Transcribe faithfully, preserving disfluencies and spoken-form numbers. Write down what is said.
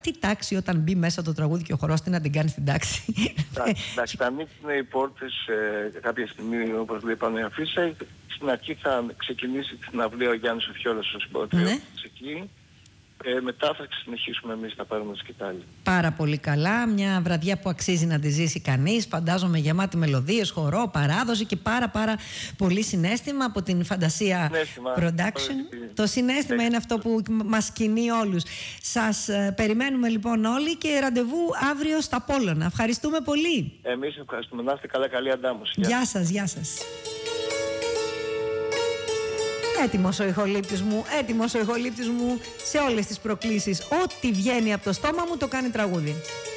Τι τάξη όταν μπει μέσα το τραγούδι και ο χορός, τι να την κάνει στην τάξη. Εντάξει, θα ανοίξουν οι πόρτες ε, κάποια στιγμή, όπως λέει πάνω η αφίσα. Στην αρχή θα ξεκινήσει την συναυλία ο Γιάννης ο Φιόλας, ο συμπότριος, Ναι. εκεί. Ε, μετά θα συνεχίσουμε εμείς να πάρουμε το σκητάλι. Πάρα πολύ καλά. Μια βραδιά που αξίζει να τη ζήσει κανείς. Φαντάζομαι γεμάτη μελωδίες, χορό, παράδοση και πάρα πάρα πολύ συναίσθημα από την Φαντασία Συναίσθημα. Production. Το, το συναίσθημα είναι αυτό που μας κινεί όλους. Σας ε, περιμένουμε λοιπόν όλοι και ραντεβού αύριο στα Πόλωνα. Ευχαριστούμε πολύ. Εμείς ευχαριστούμε. Να είστε καλά, καλή αντάμωση. Γεια σας, γεια σας. Έτοιμος ο ηχολήπτης μου, έτοιμος ο ηχολήπτης μου σε όλες τις προκλήσεις. Ό,τι βγαίνει από το στόμα μου το κάνει τραγούδι.